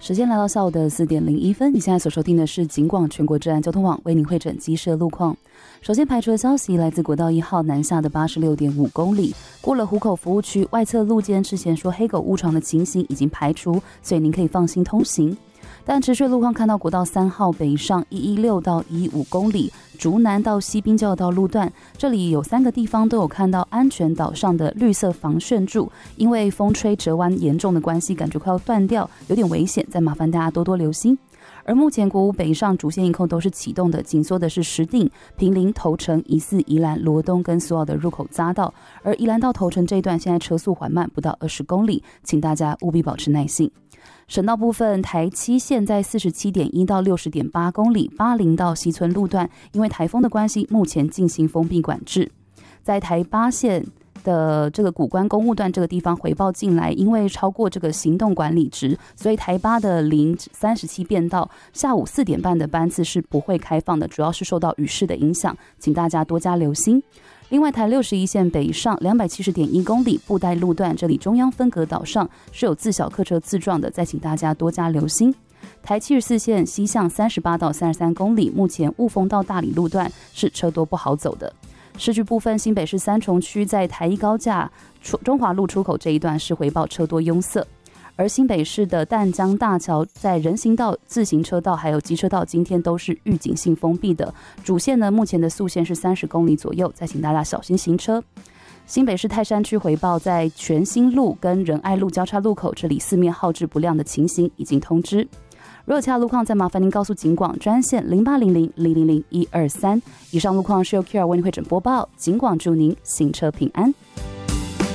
时间来到下午的4点01分，你现在所收听的是警广全国治安交通网为您汇整机设路况。首先排除的消息来自国道1号南下的86.5公里，过了湖口服务区外侧路肩之前说黑狗误闯的情形已经排除，所以您可以放心通行。但持续路况看到国道3号北上116到115公里，竹南到西滨交流道路段，这里有3个地方都有看到安全岛上的绿色防眩柱，因为风吹折弯严重的关系，感觉快要断掉，有点危险，再麻烦大家多多留心。而目前国五北上主线一控都是启动的，紧缩的是石碇、坪林、头城、宜四、宜兰、罗东跟所有的入口匝道，而宜兰到头城这一段现在车速缓慢，不到20公里，请大家务必保持耐性。省道部分，台七线在47.1到60.8公里，巴陵到西村路段，因为台风的关系，目前进行封闭管制。在台八线的这个古关公务段这个地方回报进来，因为超过这个行动管理值，所以台八的037变道下午4点半的班次是不会开放的，主要是受到雨势的影响，请大家多加留心。另外，台61线北上270.1公里布袋路段，这里中央分隔岛上是有自小客车自撞的，再请大家多加留心。台74线西向38到33公里，目前雾峰到大理路段是车多不好走的。市区部分，新北市三重区在台一高架中华路出口这一段是回报车多拥塞。而新北市的淡江大桥在人行道、自行车道还有机车道今天都是预警性封闭的，主线呢目前的速限是30公里左右，再请大家小心行车。新北市泰山区回报在全新路跟仁爱路交叉路口，这里四面号志不亮的情形已经通知。如果其他路况，再麻烦您告诉警广专线0800000123。以上路况是由 Kira 为您汇整播报，警广祝您行车平安。